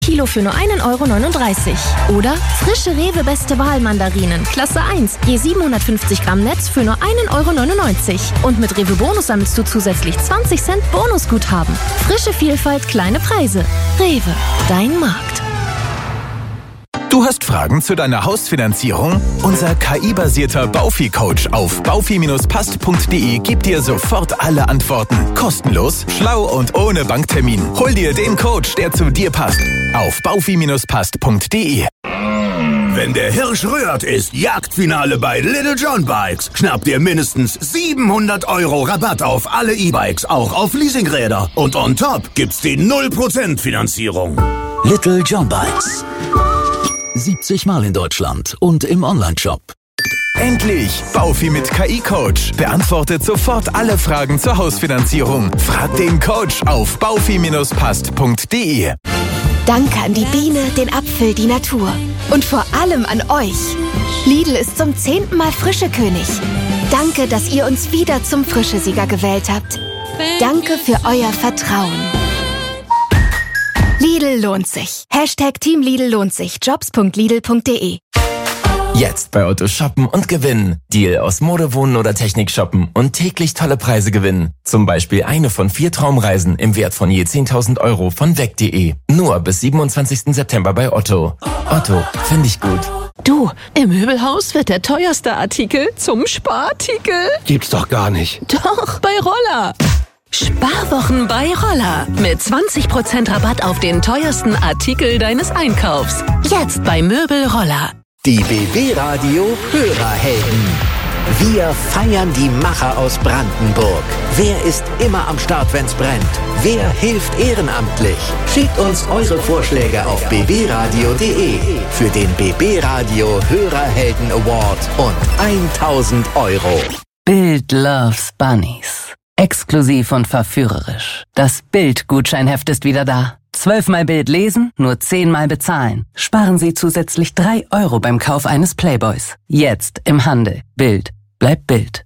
Kilo für nur 1,39 €. Oder frische Rewe Beste Wahl Mandarinen, Klasse 1, je 750 Gramm Netz für nur 1,99 €. Und mit Rewe Bonus sammelst du zusätzlich 20 Cent Bonusguthaben. Frische Vielfalt, kleine Preise. Rewe, dein Markt. Du hast Fragen zu deiner Hausfinanzierung? Unser KI-basierter Baufi-Coach auf baufi-passt.de gibt dir sofort alle Antworten. Kostenlos, schlau und ohne Banktermin. Hol dir den Coach, der zu dir passt. Auf baufi-passt.de. Wenn der Hirsch rührt, ist Jagdfinale bei Little John Bikes. Schnapp dir mindestens 700 € Rabatt auf alle E-Bikes, auch auf Leasingräder. Und on top gibt's die 0% Finanzierung. Little John Bikes. 70 Mal in Deutschland und im Onlineshop. Endlich! Baufi mit KI-Coach beantwortet sofort alle Fragen zur Hausfinanzierung. Frag den Coach auf baufi-passt.de. Danke an die Biene, den Apfel, die Natur. Und vor allem an euch. Lidl ist zum 10. Mal Frischekönig. Danke, dass ihr uns wieder zum Frischesieger gewählt habt. Danke für euer Vertrauen. Lidl lohnt sich. #Team Lidl lohnt sich. Jobs.lidl.de. Jetzt bei Otto shoppen und gewinnen. Deal aus Mode, Wohnen oder Technik shoppen und täglich tolle Preise gewinnen. Zum Beispiel eine von 4 Traumreisen im Wert von je 10.000 € von weg.de. Nur bis 27. September bei Otto. Otto, finde ich gut. Du, im Möbelhaus wird der teuerste Artikel zum Sparartikel. Gibt's doch gar nicht. Doch, bei Roller. Sparwochen bei Roller. Mit 20% Rabatt auf den teuersten Artikel deines Einkaufs. Jetzt bei Möbel Roller. Die BB Radio Hörerhelden. Wir feiern die Macher aus Brandenburg. Wer ist immer am Start, wenn's brennt? Wer hilft ehrenamtlich? Schickt uns eure Vorschläge auf bbradio.de für den BB Radio Hörerhelden Award und 1.000 €. Bild loves Bunnies. Exklusiv und verführerisch. Das Bild-Gutscheinheft ist wieder da. 12-mal Bild lesen, nur 10-mal bezahlen. Sparen Sie zusätzlich 3 € beim Kauf eines Playboys. Jetzt im Handel. Bild. Bleibt Bild.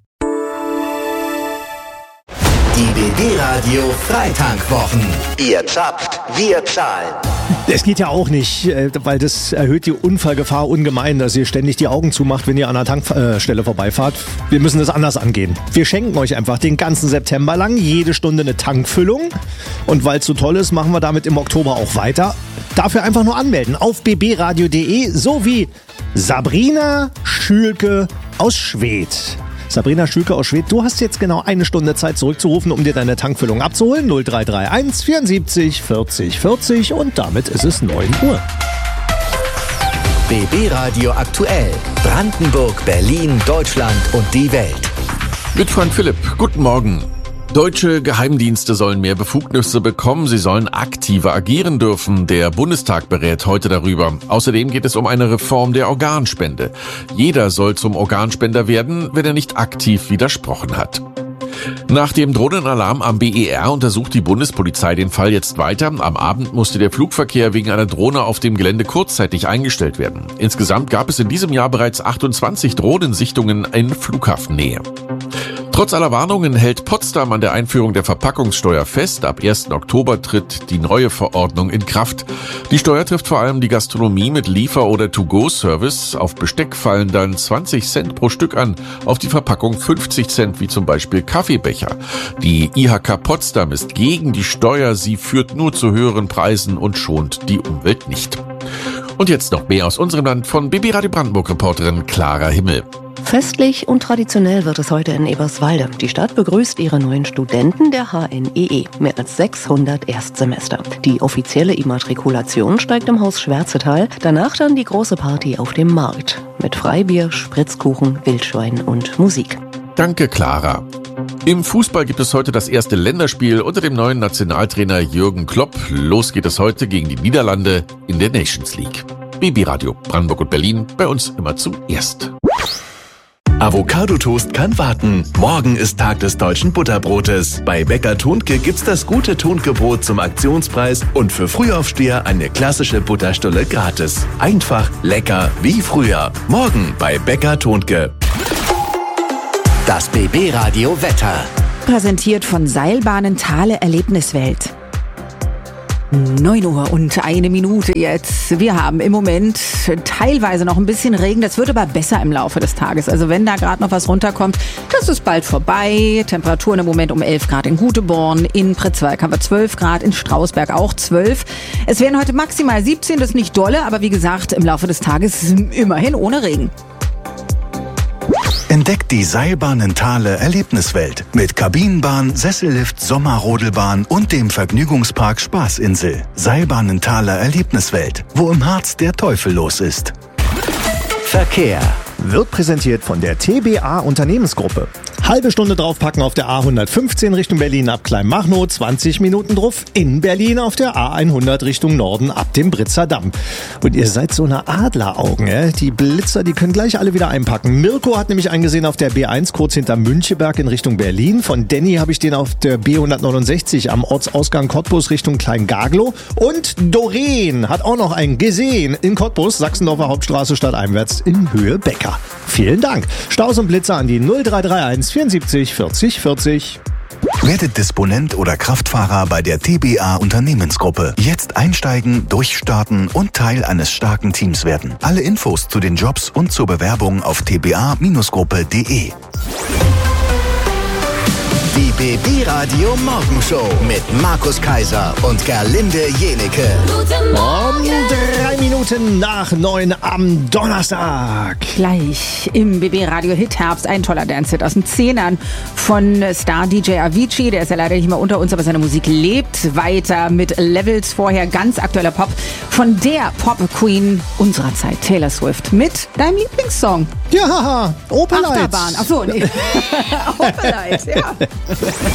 Die BB Radio Freitankwochen. Ihr zapft, wir zahlen. Es geht ja auch nicht, weil das erhöht die Unfallgefahr ungemein, dass ihr ständig die Augen zumacht, wenn ihr an einer Tankstelle vorbeifahrt. Wir müssen das anders angehen. Wir schenken euch einfach den ganzen September lang jede Stunde eine Tankfüllung. Und weil es so toll ist, machen wir damit im Oktober auch weiter. Dafür einfach nur anmelden auf bbradio.de, so wie Sabrina Schülke aus Schwedt. Sabrina Schülke aus Schwedt, du hast jetzt genau eine Stunde Zeit zurückzurufen, um dir deine Tankfüllung abzuholen. 0331 74 40 40 und damit ist es 9 Uhr. BB Radio aktuell. Brandenburg, Berlin, Deutschland und die Welt. Mit Frank Philipp. Guten Morgen. Deutsche Geheimdienste sollen mehr Befugnisse bekommen. Sie sollen aktiver agieren dürfen. Der Bundestag berät heute darüber. Außerdem geht es um eine Reform der Organspende. Jeder soll zum Organspender werden, wenn er nicht aktiv widersprochen hat. Nach dem Drohnenalarm am BER untersucht die Bundespolizei den Fall jetzt weiter. Am Abend musste der Flugverkehr wegen einer Drohne auf dem Gelände kurzzeitig eingestellt werden. Insgesamt gab es in diesem Jahr bereits 28 Drohnensichtungen in Flughafennähe. Trotz aller Warnungen hält Potsdam an der Einführung der Verpackungssteuer fest. Ab 1. Oktober tritt die neue Verordnung in Kraft. Die Steuer trifft vor allem die Gastronomie mit Liefer- oder To-Go-Service. Auf Besteck fallen dann 20 Cent pro Stück an, auf die Verpackung 50 Cent, wie zum Beispiel Kaffeebecher. Die IHK Potsdam ist gegen die Steuer. Sie führt nur zu höheren Preisen und schont die Umwelt nicht. Und jetzt noch mehr aus unserem Land von BB Radio Brandenburg-Reporterin Clara Himmel. Festlich und traditionell wird es heute in Eberswalde. Die Stadt begrüßt ihre neuen Studenten der HNEE. Mehr als 600 Erstsemester. Die offizielle Immatrikulation steigt im Haus Schwärzetal. Danach dann die große Party auf dem Markt. Mit Freibier, Spritzkuchen, Wildschwein und Musik. Danke, Clara. Im Fußball gibt es heute das erste Länderspiel unter dem neuen Nationaltrainer Jürgen Klopp. Los geht es heute gegen die Niederlande in der Nations League. BB Radio Brandenburg und Berlin, bei uns immer zuerst. Avocado-Toast kann warten. Morgen ist Tag des deutschen Butterbrotes. Bei Bäcker Thunke gibt's das gute Thunke-Brot zum Aktionspreis und für Frühaufsteher eine klassische Butterstulle gratis. Einfach, lecker, wie früher. Morgen bei Bäcker Thunke. Das BB Radio Wetter. Präsentiert von Seilbahnen Thale Erlebniswelt. 9:01 jetzt. Wir haben im Moment teilweise noch ein bisschen Regen. Das wird aber besser im Laufe des Tages. Also wenn da gerade noch was runterkommt, das ist bald vorbei. Temperaturen im Moment um 11 Grad in Guteborn. In Pritzwalk haben wir 12 Grad, in Strausberg auch 12. Es werden heute maximal 17, das ist nicht dolle, aber wie gesagt, im Laufe des Tages immerhin ohne Regen. Entdeckt die Seilbahnenthaler Erlebniswelt mit Kabinenbahn, Sessellift, Sommerrodelbahn und dem Vergnügungspark Spaßinsel. Seilbahnenthaler Erlebniswelt, wo im Harz der Teufel los ist. Verkehr wird präsentiert von der TBA Unternehmensgruppe. Halbe Stunde draufpacken auf der A115 Richtung Berlin ab Kleinmachnow, 20 Minuten drauf in Berlin auf der A100 Richtung Norden ab dem Britzer Damm. Und ihr seid so eine Adleraugen, Die Blitzer, die können gleich alle wieder einpacken. Mirko hat nämlich eingesehen auf der B1 kurz hinter Müncheberg in Richtung Berlin. Von Danny habe ich den auf der B169 am Ortsausgang Cottbus Richtung Kleingaglow. Und Doreen hat auch noch einen gesehen in Cottbus, Sachsendorfer Hauptstraße stadteinwärts in Höhe Becker. Vielen Dank. Staus und Blitzer an die 0331 74 40 40. Werdet Disponent oder Kraftfahrer bei der TBA Unternehmensgruppe. Jetzt einsteigen, durchstarten und Teil eines starken Teams werden. Alle Infos zu den Jobs und zur Bewerbung auf tba-gruppe.de. Die BB-Radio Morgenshow mit Markus Kaiser und Gerlinde Jenecke. Um 3 Minuten nach 9 am Donnerstag. Gleich im BB-Radio Hit Herbst ein toller Dance-Hit aus den Zehnern von Star DJ Avicii. Der ist ja leider nicht mehr unter uns, aber seine Musik lebt weiter mit Levels. Vorher ganz aktueller Pop von der Pop-Queen unserer Zeit, Taylor Swift, mit deinem Lieblingssong. Ja, Opelite. Achterbahn. Achso, nee. Opelite, ja.